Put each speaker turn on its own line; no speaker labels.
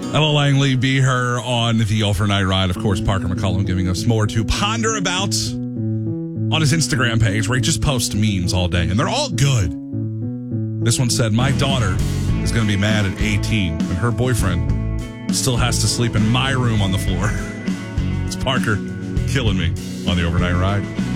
Ella Langley, Be Her on the Overnight Ride. Of course, Parker McCollum giving us more to ponder about on his Instagram page, where he just posts memes all day, and they're all good. This one said, my daughter is going to be mad at 18, and her boyfriend still has to sleep in my room on the floor. It's Parker killing me on the Overnight Ride.